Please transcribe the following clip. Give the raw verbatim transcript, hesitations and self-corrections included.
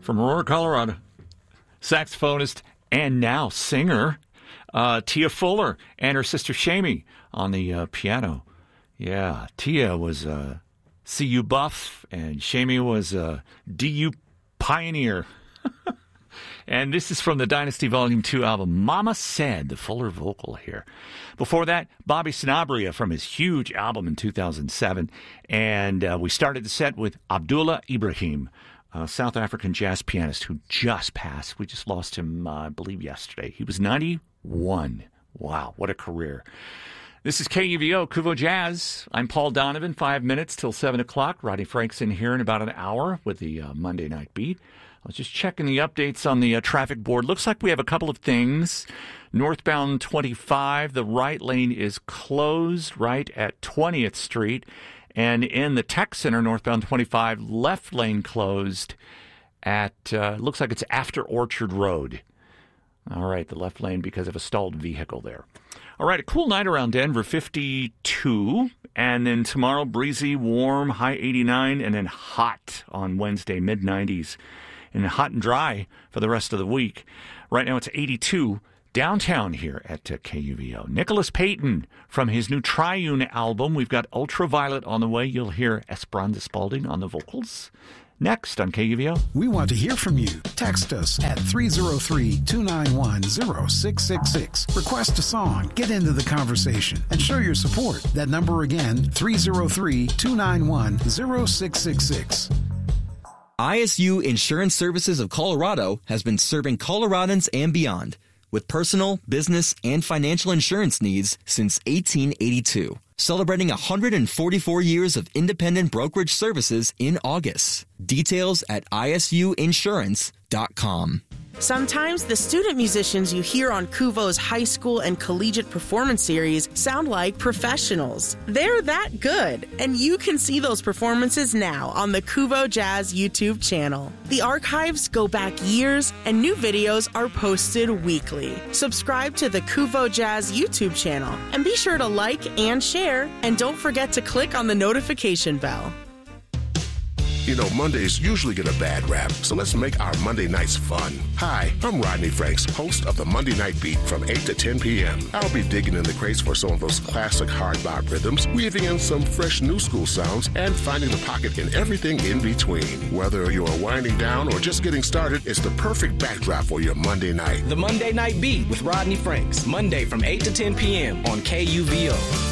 from Aurora, Colorado. Saxophonist and now singer uh, Tia Fuller and her sister Shamie on the uh, piano. Yeah, Tia was a C U buff and Shamie was a D U pioneer. And this is from the Dynasty Volume two album, Mama Said, the Fuller vocal here. Before that, Bobby Sanabria from his huge album in two thousand seven. And uh, we started the set with Abdullah Ibrahim, a South African jazz pianist who just passed. We just lost him, uh, I believe, yesterday. He was ninety-one. Wow, what a career. This is K U V O, Kuvo Jazz. I'm Paul Donovan, five minutes till seven o'clock. Rodney Frank's in here in about an hour with the uh, Monday Night Beat. I was just checking the updates on the uh, traffic board. Looks like we have a couple of things. Northbound twenty-five, the right lane is closed right at twentieth Street. And in the Tech Center, northbound twenty-five, left lane closed at, uh, looks like it's after Orchard Road. All right, the left lane because of a stalled vehicle there. All right, a cool night around Denver, fifty-two. And then tomorrow, breezy, warm, high eighty-nine, and then hot on Wednesday, mid nineties. And hot and dry for the rest of the week. Right now it's eighty-two downtown here at uh, K U V O. Nicholas Payton from his new Triune album. We've got Ultraviolet on the way. You'll hear Esperanza Spalding on the vocals. Next on K U V O. We want to hear from you. Text us at three oh three, two nine one, oh six six six. Request a song, get into the conversation, and show your support. That number again, three oh three, two nine one, oh six six six. I S U Insurance Services of Colorado has been serving Coloradans and beyond with personal, business, and financial insurance needs since eighteen eighty-two. Celebrating one hundred forty-four years of independent brokerage services in August. Details at I S U insurance dot com. Sometimes the student musicians you hear on Kuvo's high school and collegiate performance series sound like professionals. They're that good, and you can see those performances now on the Kuvo Jazz YouTube channel. The archives go back years, and new videos are posted weekly. Subscribe to the Kuvo Jazz YouTube channel, and be sure to like and share, and don't forget to click on the notification bell. You know, Mondays usually get a bad rap, so let's make our Monday nights fun. Hi, I'm Rodney Franks, host of the Monday Night Beat from eight to ten p.m. I'll be digging in the crates for some of those classic hard bop rhythms, weaving in some fresh new school sounds, and finding the pocket in everything in between. Whether you're winding down or just getting started, it's the perfect backdrop for your Monday night. The Monday Night Beat with Rodney Franks, Monday from eight to ten p.m. on K U V O.